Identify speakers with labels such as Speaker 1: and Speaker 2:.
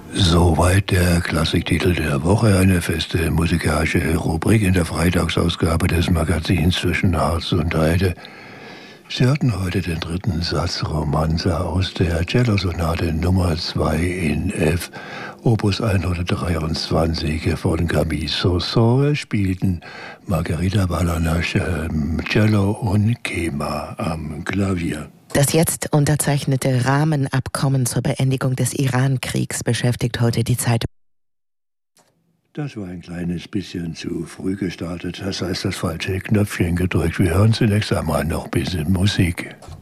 Speaker 1: Soweit der Klassiktitel der Woche, eine feste musikalische Rubrik in der Freitagsausgabe des Magazins zwischen Harz und Heide. Sie hörten heute den dritten Satz Romanza aus der Cellosonate Nummer 2 in F, Opus 123 von Camille Saint-Saëns, spielten Margherita Balanas Cello und Kema am Klavier.
Speaker 2: Das jetzt unterzeichnete Rahmenabkommen zur Beendigung des Iran-Kriegs beschäftigt heute die Zeitung.
Speaker 1: Das war ein kleines bisschen zu früh gestartet, das heißt das falsche Knöpfchen gedrückt. Wir hören zunächst einmal noch ein bisschen Musik.